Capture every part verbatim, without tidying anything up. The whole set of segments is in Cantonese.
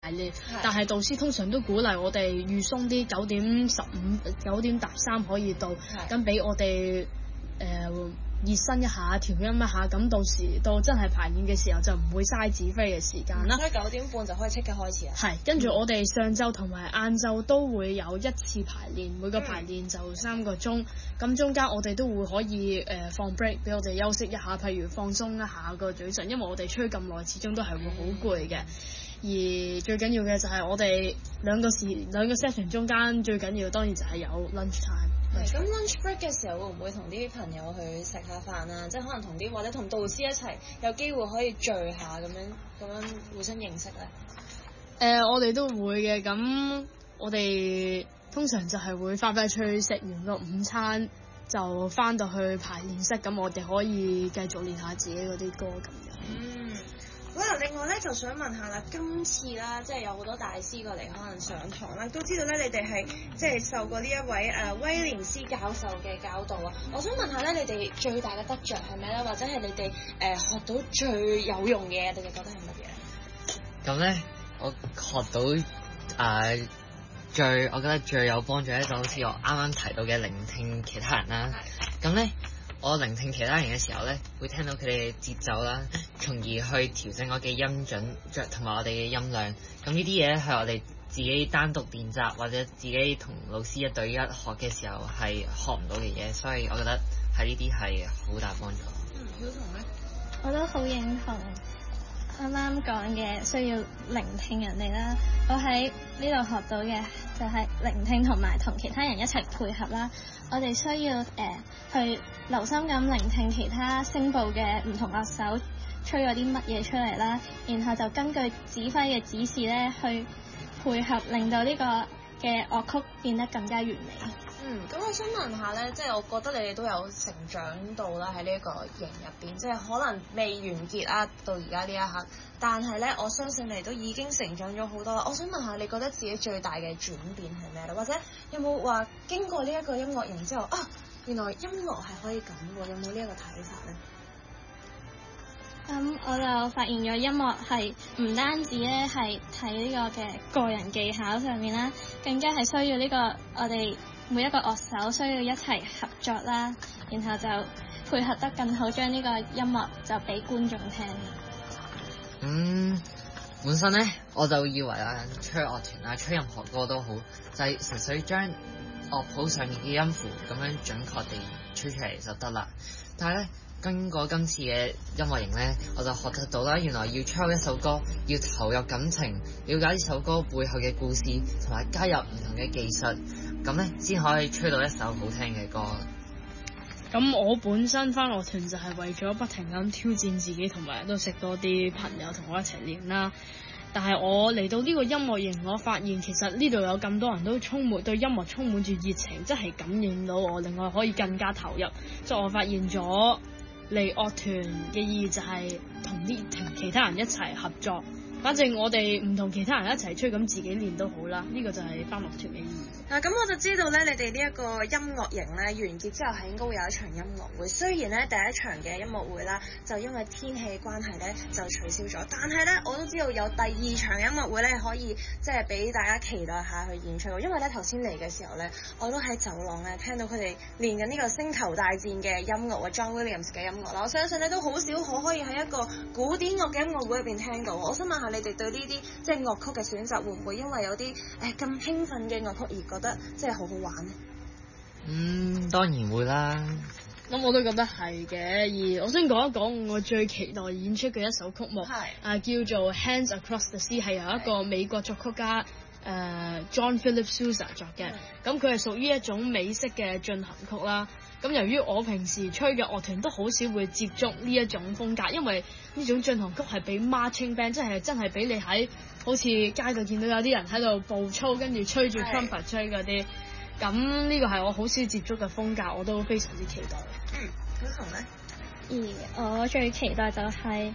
練，但係導師通常都鼓勵我哋預鬆啲，九點十五、九點踏三可以到，咁俾我哋誒、呃、熱身一下、調音一下，咁到時到真係排練嘅時候就唔會嘥指揮嘅時間啦。 所以九點半就可以即刻開始啊。 係，跟住我哋上晝同埋晏晝都會有一次排練，每個排練就三個鐘，咁、嗯、中間我哋都會可以誒、呃、放 break 俾我哋休息一下，譬如放鬆一下個嘴唇，因為我哋吹咁耐，始終都係會好攰嘅。而最緊要嘅就係我哋兩個時兩個 session 中間最緊要當然就係有 lunch time。 咁 lunch break 嘅時候會唔會同啲朋友去食下飯啊？即係可能同啲或者同導師一齊有機會可以聚下咁樣咁樣互相認識咧？ 誒、呃，我哋都會嘅。咁我哋通常就係會快快脆食完個午餐就翻到去排練室，咁我哋可以繼續練下自己嗰啲歌咁樣。 嗯。好啦，另外咧就想問下啦，今次啦，即係有好多大師過嚟可能上堂啦，都知道咧你哋係即係受過呢一位誒、呃、威廉斯教授嘅教導啊。我想問下咧，你哋最大嘅得着係咩咧？或者係你哋誒、呃、學到最有用嘅，你哋覺得係乜嘢？ 咁咧，我學到誒、呃、最，我覺得最有幫助咧，就好似我啱啱提到嘅聆聽其他人啦。咁咧。我聆聽其他人嘅時候咧，會聽到佢哋嘅節奏啦，從而去調整我嘅音準，同埋我哋嘅音量。咁呢啲嘢係我哋自己單獨練習或者自己同老師一對一學嘅時候係學唔到嘅嘢，所以我覺得喺呢啲係好大幫助。 嗯，曉彤咧， 我都好認同啱啱講嘅需要聆聽人哋啦。我喺呢度學到嘅就係聆聽同埋同其他人一齊配合啦。我哋需要誒、呃、去留心咁聆聽其他聲部嘅唔同樂手吹咗啲乜嘢出嚟啦，然後就根據指揮嘅指示咧去配合，令到呢個嘅樂曲變得更加完美。 嗯，咁我想問下咧，即係我覺得你哋都有成長到啦喺呢一個營入邊，即係可能未完結啊，到而家呢一刻，但係咧我相信你哋都已經成長咗好多啦。我想問下，你覺得自己最大嘅轉變係咩咧？或者有冇話經過呢一個音樂營之後啊，原來音樂係可以咁喎？有冇呢一個睇法咧？ 咁、嗯、我就發現咗音樂係唔單止咧係睇呢個嘅個人技巧上面啦，更加係需要呢、這個我哋每一個樂手需要一齊合作啦，然後就配合得更好，將呢個音樂就俾觀眾聽。 嗯，本身咧我就以為啊，吹樂團啊，吹任何歌都好，就係純粹將樂譜上面嘅音符咁樣準確地吹出嚟就得啦。但係咧，經過今次嘅音樂營咧，我就學得到啦，原來要吹好一首歌，要投入感情，了解呢首歌背後嘅故事，同埋加入唔同嘅技術，咁咧先可以吹到一首好聽嘅歌。 咁我本身返樂團就係為咗不停咁挑戰自己，同埋都識多啲朋友同我一齊練啦。但係我嚟到呢個音樂營，我發現其實呢度有咁多人都充滿對音樂充滿住熱情，真係感應到我，令我可以更加投入。所以我發現咗嚟樂團嘅意義就係同啲同其他人一齊合作。反正我哋唔同其他人一齊吹，咁自己練都好啦。呢、這個就係返樂團嘅意義。 嗱，咁我就知道咧，你哋呢一個音樂營咧完結之後係應該會有一場音樂會。雖然咧第一場嘅音樂會啦，就因為天氣關係咧就取消咗，但係咧我都知道有第二場音樂會咧可以即係俾大家期待下去演出。因為咧頭先嚟嘅時候咧，我都喺走廊咧聽到佢哋練緊呢個星球大戰嘅音樂啊 John Williams 嘅音樂啦。我相信咧都好少可可以喺一個古典樂嘅音樂會入邊聽到。我想問下你哋對呢啲即係樂曲嘅選擇，會唔會因為有啲誒咁興奮嘅樂曲而覺得即係好好玩呢？ 嗯，當然會啦。 咁我都覺得係嘅。而我想講一講我最期待演出嘅一首曲目，係啊叫做 Hands Across the Sea， 係由一個美國作曲家誒、呃、John Philip Sousa 作嘅。咁佢係屬於一種美式嘅進行曲啦。咁由於我平時吹嘅樂團都好少會接觸呢一種風格，因為呢種進行曲係俾 marching band，即係真係俾你喺好似街度見到有啲人喺度步操，跟住吹住 trumpet 吹嗰啲。咁呢個係我好少接觸嘅風格，我都非常之期待。 嗯，曉彤咧？ 而我最期待就係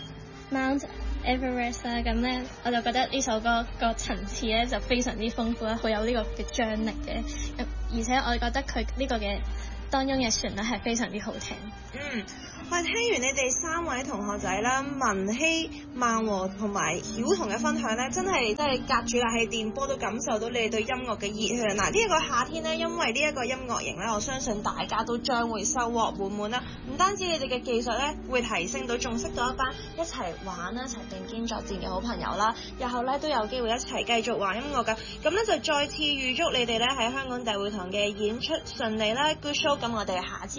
Mount Everest 啦，咁咧我就覺得呢首歌個層次咧就非常之豐富啦，好有呢個嘅張力嘅，而且我覺得佢呢個嘅當中嘅旋律係非常之好聽。 嗯， 喂，聽完你哋三位同學仔啦，文希、孟和同埋曉彤嘅分享咧，真係真係隔住冷氣電波都感受到你哋對音樂嘅熱血。嗱，呢一個夏天咧，因為呢一個音樂營咧，我相信大家都將會收穫滿滿啦。唔單止你哋嘅技術咧會提升到，仲識到一班一齊玩啦、一齊並肩作戰嘅好朋友啦。日後咧都有機會一齊繼續玩音樂㗎。咁咧就再次預祝你哋咧喺香港大會堂嘅演出順利啦 ，Good show！咁我哋下次